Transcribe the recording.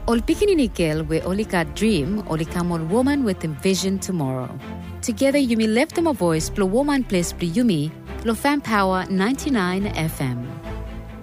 Ol Pikininikil we Olika dream, Olikamol woman with envision tomorrow. Together you may lift them a voice, Plo woman place Plo Yumi, Lo Fan Power 99 FM.